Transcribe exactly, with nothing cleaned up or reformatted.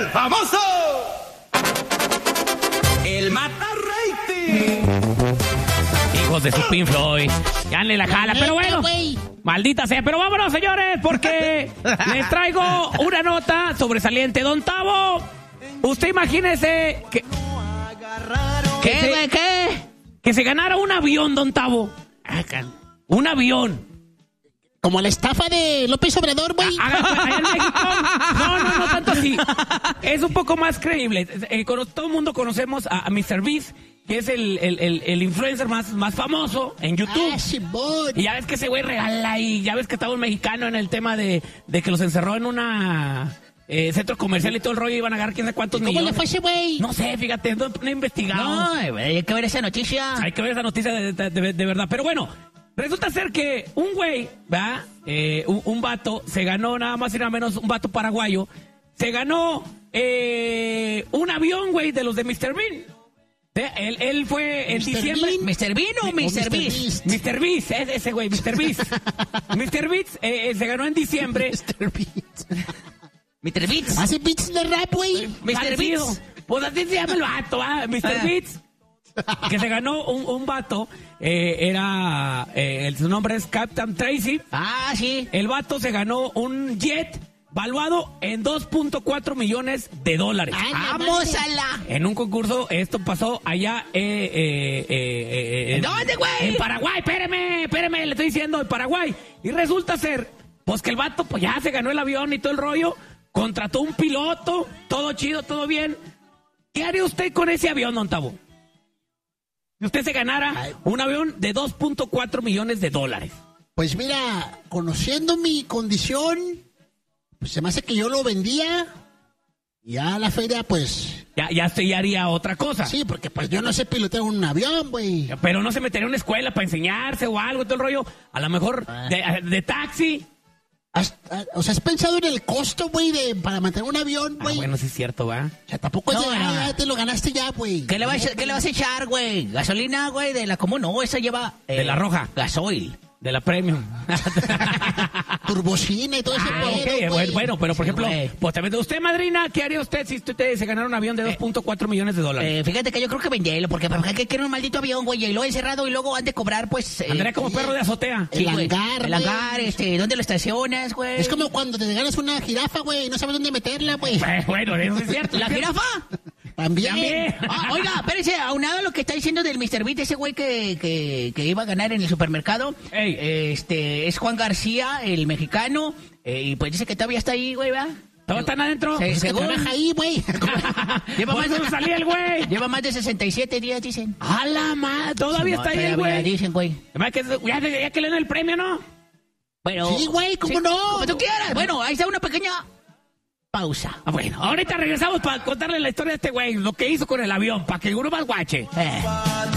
famoso, el mata rating. Hijos de su Pink Floyd. Ya le la jala, pero bueno. Maldita sea. Pero vámonos, señores, porque les traigo una nota sobresaliente. Don Tavo, usted imagínese que... ¿Qué, que güey, se, qué? Que se ganara un avión, Don Tavo. Un avión. Como la estafa de López Obrador, güey. Allá en México. No, no, no tanto así. Es un poco más creíble. Eh, todo el mundo conocemos a, a mister Beast, que es el, el, el, el influencer más, más famoso en YouTube. Ah, sí, boy. Y ya ves que ese güey regala y ya ves que estaba un mexicano en el tema de, de que los encerró en una eh, centro comercial y todo el rollo y iban a ganar quién sabe cuántos ¿Cómo millones. le fue ese güey? No sé, fíjate, no, no he investigado. No, hay que ver esa noticia. Hay que ver esa noticia de, de, de, de verdad. Pero bueno, resulta ser que un güey, ¿verdad? Eh, un, un vato se ganó nada más y nada menos, un vato paraguayo, se ganó eh, un avión, güey, de los de mister Bean. Él, él fue en diciembre. ¿mister Bean o mister Beast? mister Beast, es ese güey, mister Beast. mister Beast eh, eh, se ganó en diciembre. mister Beast. mister Beats. ¿Hace beats de rap, güey? mister Beats. Pues así se llama el vato, ¿ah? mister Beats. Que se ganó un, un vato. Eh, era. Eh, su nombre es Captain Tracy. Ah, sí. El vato se ganó un jet valuado en dos punto cuatro millones de dólares. Ay, ¡vamos a la! En un concurso, esto pasó allá eh, eh, eh, eh, ¿En dónde, güey? En Paraguay, espéreme, espéreme, le estoy diciendo, en Paraguay. Y resulta ser, pues que el vato pues ya se ganó el avión y todo el rollo, contrató un piloto, todo chido, todo bien. ¿Qué haría usted con ese avión, don Tavo? Si usted se ganara Ay. un avión de dos punto cuatro millones de dólares. Pues mira, conociendo mi condición, pues se me hace que yo lo vendía y ya a la feria, pues... Ya, ya usted ya haría otra cosa. Sí, porque pues yo no sé pilotear un avión, güey. Pero no se metería en una escuela para enseñarse o algo, todo el rollo. A lo mejor ah. de, de taxi. ¿Has, o sea, ¿has pensado en el costo, güey, de para mantener un avión, güey? Ah, bueno, sí es cierto, ¿va? O sea, tampoco no, es de, no. ah, ya te lo ganaste ya, güey. ¿Qué le vas a, ¿qué le vas a echar, güey? ¿Gasolina, güey? ¿De la común? No, esa lleva... Eh, de la roja. Gasoil. De la Premium. Turbocina y todo ese ah, pedo, okay. bueno, bueno, pero por sí, ejemplo, güey. pues también usted, madrina, ¿qué haría usted si usted se ganara un avión de dos punto cuatro millones de dólares? Eh, fíjate que yo creo que venderlo, porque para qué quiero un maldito avión, güey, y lo he encerrado y luego han de cobrar, pues... Eh, André como perro de azotea. El sí, hangar, El hangar, este, ¿dónde lo estacionas, güey? Es como cuando te ganas una jirafa, güey, y no sabes dónde meterla, güey. Bueno, eso es cierto. ¿La jirafa? También. También. Ah, oiga, espérese, aunado a lo que está diciendo del mister Beat, ese güey que, que, que iba a ganar en el supermercado, Ey. este, es Juan García, el mexicano, eh, y pues dice que todavía está ahí, güey, ¿verdad? ¿Todos están adentro? Sí, Es que según- trabaja ahí, güey. Lleva ¿Por más, eso no salía el güey? lleva más de sesenta y siete días, dicen. ¡A la madre! Todavía No, está ahí el todavía güey. Dicen, güey. Además que ya, ya que le den el premio, ¿no? Bueno, Sí, güey, ¿cómo sí, no? Como tú quieras. Bueno, ahí está una pequeña pausa. Ah, bueno, ahorita regresamos para contarle la historia de este güey, lo que hizo con el avión, para que uno más guache. Eh.